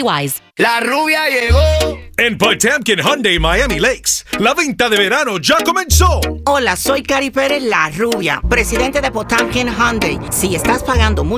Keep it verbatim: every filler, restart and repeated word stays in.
wise. La rubia llegó. En Potemkin Hyundai Miami Lakes, la venta de verano ya comenzó. Hola, soy Cari Pérez, la rubia, presidente de Potemkin Hyundai. Si estás pagando mucho